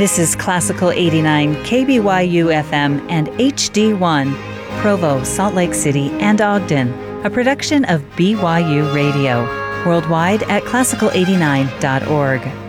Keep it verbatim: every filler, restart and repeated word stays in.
This is Classical eighty-nine, K B Y U F M and H D one, Provo, Salt Lake City, and Ogden, a production of B Y U Radio, worldwide at classical eighty-nine dot org.